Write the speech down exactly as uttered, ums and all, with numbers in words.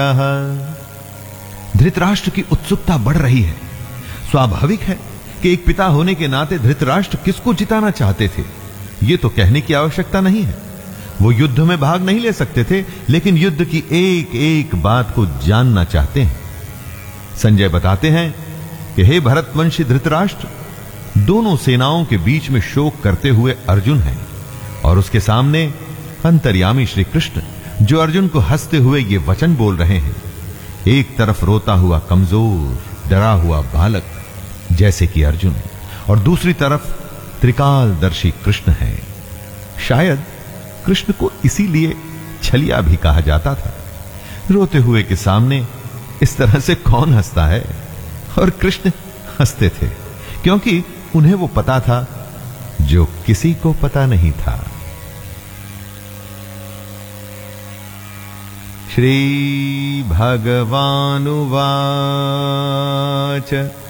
धृतराष्ट्र की उत्सुकता बढ़ रही है। स्वाभाविक है कि एक पिता होने के नाते धृतराष्ट्र किसको जिताना चाहते थे, यह तो कहने की आवश्यकता नहीं है। वो युद्ध में भाग नहीं ले सकते थे, लेकिन युद्ध की एक एक बात को जानना चाहते हैं। संजय बताते हैं कि हे भरतवंशी धृतराष्ट्र, दोनों सेनाओं के बीच में शोक करते हुए अर्जुन है और उसके सामने अंतर्यामी श्री कृष्ण, जो अर्जुन को हंसते हुए ये वचन बोल रहे हैं। एक तरफ रोता हुआ कमजोर डरा हुआ बालक जैसे कि अर्जुन, और दूसरी तरफ त्रिकालदर्शी कृष्ण है। शायद कृष्ण को इसीलिए छलिया भी कहा जाता था। रोते हुए के सामने इस तरह से कौन हंसता है? और कृष्ण हंसते थे क्योंकि उन्हें वो पता था जो किसी को पता नहीं था। श्री भगवानुवाच